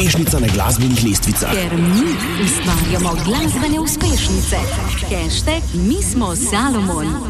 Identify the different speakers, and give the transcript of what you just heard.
Speaker 1: uspešnica na glasbenih lestvicah.
Speaker 2: Ker mi ustvarjamo glasbene uspešnice. #mismo Salomon.